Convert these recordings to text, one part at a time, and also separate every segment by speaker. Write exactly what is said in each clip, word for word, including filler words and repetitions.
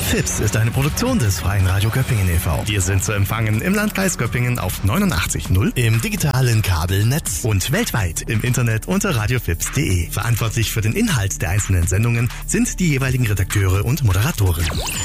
Speaker 1: Fips ist eine Produktion des Freien Radio Göppingen e V Wir sind zu empfangen im Landkreis Göppingen auf neunundachtzig Komma null, im digitalen Kabelnetz und weltweit im Internet unter radiofips punkt de. Verantwortlich für den Inhalt der einzelnen Sendungen sind die jeweiligen Redakteure und Moderatoren.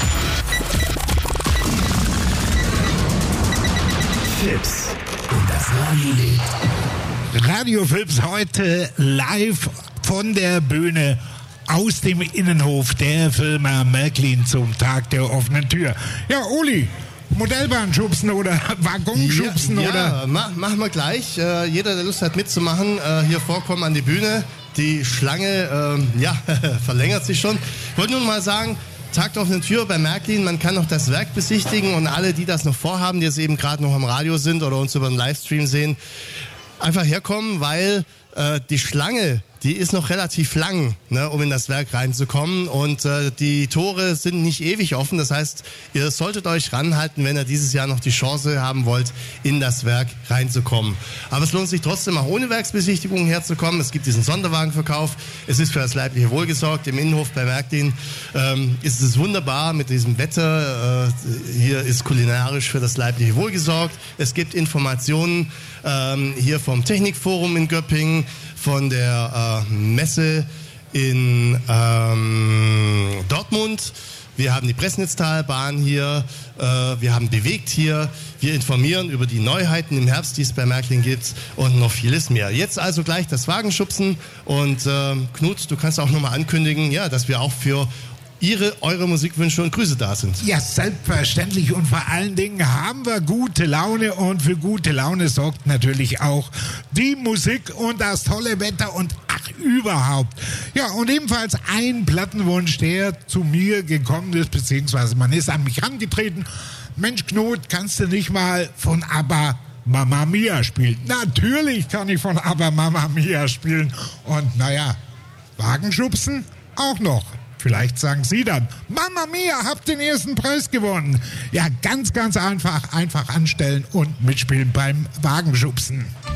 Speaker 1: Fips und das Radio lebt.
Speaker 2: Radio Fips heute live von der Bühne aus dem Innenhof der Firma Märklin zum Tag der offenen Tür. Ja, Uli, Modellbahn schubsen oder Waggon schubsen
Speaker 3: ja,
Speaker 2: oder?
Speaker 3: Ja, ma- machen wir gleich. Äh, jeder, der Lust hat mitzumachen, äh, hier vorkommen an die Bühne. Die Schlange, äh, ja, verlängert sich schon. Ich wollte nur mal sagen, Tag der offenen Tür bei Märklin, man kann noch das Werk besichtigen und alle, die das noch vorhaben, die jetzt eben gerade noch am Radio sind oder uns über den Livestream sehen, einfach herkommen, weil äh, die Schlange, die ist noch relativ lang, ne, um in das Werk reinzukommen und äh, die Tore sind nicht ewig offen. Das heißt, ihr solltet euch ranhalten, wenn ihr dieses Jahr noch die Chance haben wollt, in das Werk reinzukommen. Aber es lohnt sich trotzdem auch ohne Werksbesichtigung herzukommen. Es gibt diesen Sonderwagenverkauf. Es ist für das leibliche Wohl gesorgt. Im Innenhof bei Märklin ähm, ist es wunderbar mit diesem Wetter. Äh, hier ist kulinarisch für das leibliche Wohl gesorgt. Es gibt Informationen ähm, hier vom Technikforum in Göppingen, von der äh, Messe in ähm, Dortmund. Wir haben die Pressnitztalbahn hier. Äh, wir haben Bewegt hier. Wir informieren über die Neuheiten im Herbst, die es bei Märklin gibt und noch vieles mehr. Jetzt also gleich das Wagenschubsen. Und äh, Knut, du kannst auch nochmal ankündigen, ja, dass wir auch für Ihre, eure Musikwünsche und Grüße da sind.
Speaker 2: Ja, selbstverständlich. Und vor allen Dingen haben wir gute Laune. Und für gute Laune sorgt natürlich auch die Musik und das tolle Wetter und ach, überhaupt. Ja, und ebenfalls ein Plattenwunsch, der zu mir gekommen ist, beziehungsweise man ist an mich herangetreten. Mensch, Knut, kannst du nicht mal von ABBA Mamma Mia spielen? Natürlich kann ich von ABBA Mamma Mia spielen. Und naja, Wagenschubsen auch noch. Vielleicht sagen Sie dann, Mamma Mia, habt den ersten Preis gewonnen. Ja, ganz, ganz einfach, einfach anstellen und mitspielen beim Wagenschubsen.